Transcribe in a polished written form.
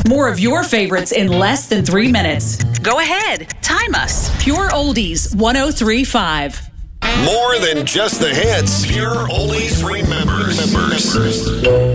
More of your favorites in less than 3 minutes. Go ahead, time us. Pure Oldies 103.5. More than just the hits. Pure Oldies remembers.